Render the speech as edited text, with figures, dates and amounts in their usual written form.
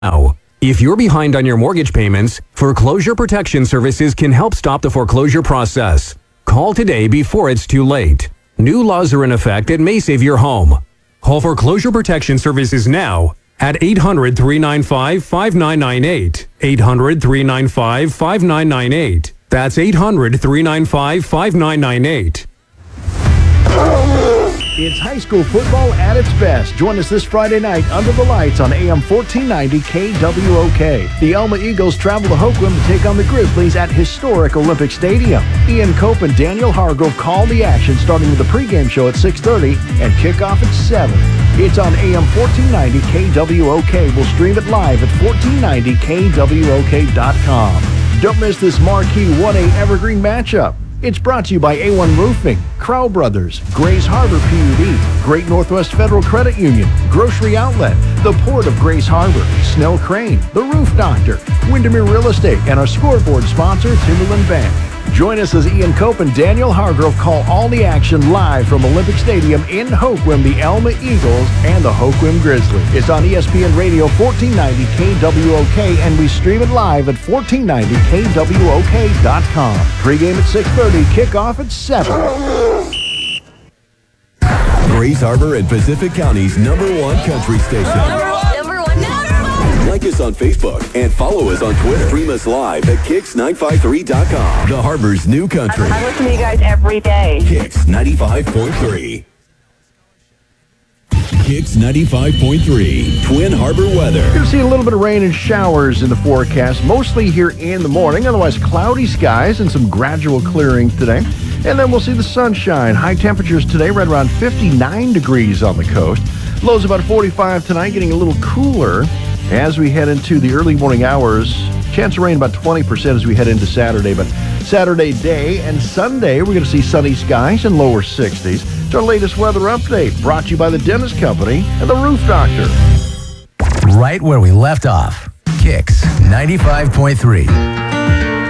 Now, if you're behind on your mortgage payments, Foreclosure Protection Services can help stop the foreclosure process. Call today before it's too late. New laws are in effect that may save your home. Call Foreclosure Protection Services now at 800-395-5998. 800-395-5998. That's 800-395-5998. It's high school football at its best. Join us this Friday night under the lights on AM 1490 KWOK. The Elma Eagles travel to Hoquiam to take on the Grizzlies at historic Olympic Stadium. Ian Cope and Daniel Hargrove call the action, starting with the pregame show at 6:30 and kickoff at 7. It's on AM 1490 KWOK. We'll stream it live at 1490KWOK.com. Don't miss this marquee 1A Evergreen matchup. It's brought to you by A1 Roofing, Crow Brothers, Grays Harbor PUD, Great Northwest Federal Credit Union, Grocery Outlet, the Port of Grays Harbor, Snell Crane, The Roof Doctor, Windermere Real Estate, and our scoreboard sponsor, Timberland Bank. Join us as Ian Cope and Daniel Hargrove call all the action live from Olympic Stadium in Hoquiam, the Elma Eagles and the Hoquiam Grizzlies. It's on ESPN Radio 1490 KWOK, and we stream it live at 1490KWOK.com. Pre-game at 6:30, kickoff at 7. Grays Harbor and Pacific County's #1 country station. Number one. Like us on Facebook and follow us on Twitter. Stream us live at Kicks953.com. The Harbor's new country. I listen to you guys every day. Kicks 95.3. Kicks 95.3. Twin Harbor weather. You're going to see a little bit of rain and showers in the forecast, mostly here in the morning. Otherwise, cloudy skies and some gradual clearing today. And then we'll see the sunshine. High temperatures today, right around 59 degrees on the coast. Lows about 45 tonight, getting a little cooler as we head into the early morning hours. Chance of rain about 20% as we head into Saturday. But Saturday day and Sunday, we're going to see sunny skies and lower 60s. It's our latest weather update, brought to you by the Dennis Company and the Roof Doctor. Right where we left off. Kicks 95.3.